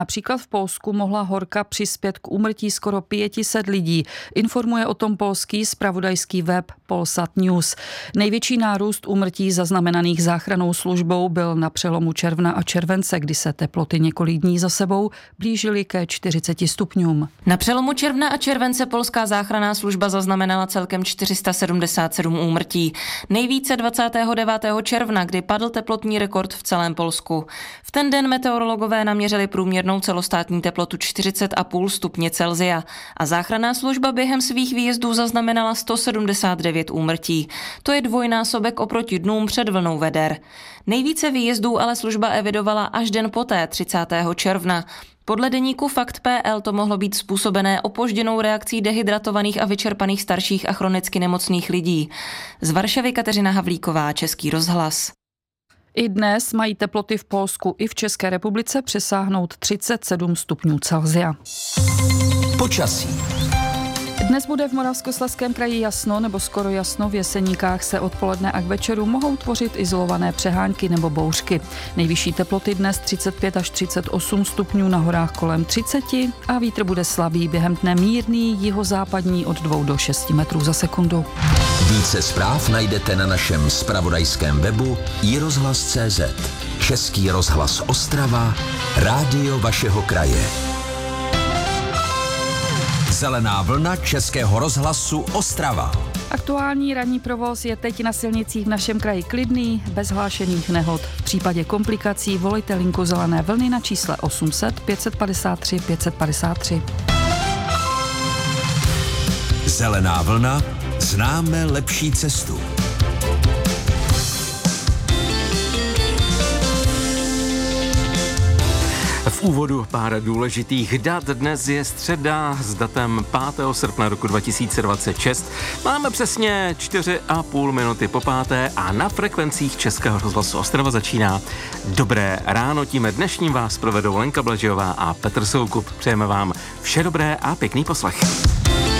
Například v Polsku mohla horka přispět k úmrtí skoro 500 lidí. Informuje o tom polský zpravodajský web Polsat News. Největší nárůst úmrtí zaznamenaných záchrannou službou byl na přelomu června a července, kdy se teploty několik dní za sebou blížily ke 40 stupňům. Na přelomu června a července polská záchranná služba zaznamenala celkem 477 úmrtí. Nejvíce 29. června, kdy padl teplotní rekord v celém Polsku. V ten den meteorologové naměřili průměrnou celostátní teplotu 40,5 stupně Celsia a záchranná služba během svých výjezdů zaznamenala 179 úmrtí. To je dvojnásobek oproti dnům před vlnou veder. Nejvíce výjezdů ale služba evidovala až den poté, 30. června. Podle deníku Fakt.pl to mohlo být způsobené opožděnou reakcí dehydratovaných a vyčerpaných starších a chronicky nemocných lidí. Z Varšavy Kateřina Havlíková, Český rozhlas. I dnes mají teploty v Polsku i v České republice přesáhnout 37 stupňů Celsia. Počasí. Dnes bude v Moravskoslezském kraji jasno nebo skoro jasno, v Jeseníkách se odpoledne a k večeru mohou tvořit izolované přehánky nebo bouřky. Nejvyšší teploty dnes 35 až 38 stupňů, na horách kolem 30 a vítr bude slabý, během dne mírný, jihozápadní od 2 do 6 metrů za sekundu. Více zpráv najdete na našem zpravodajském webu iRozhlas.cz. Český rozhlas Ostrava, rádio vašeho kraje. Zelená vlna Českého rozhlasu Ostrava. Aktuální ranní provoz je teď na silnicích v našem kraji klidný, bez hlášených nehod. V případě komplikací volejte linku Zelené vlny na čísle 800 553 553. Zelená vlna, známe lepší cestu. V úvodu pár důležitých dat. Dnes je středa s datem 5. srpna roku 2026. Máme přesně 4,5 minuty po 5. a na frekvencích Českého rozhlasu Ostrava začíná Dobré ráno. Tím dnešním vás provedou Lenka Blažejová a Petr Soukup. Přejeme vám vše dobré a pěkný poslech.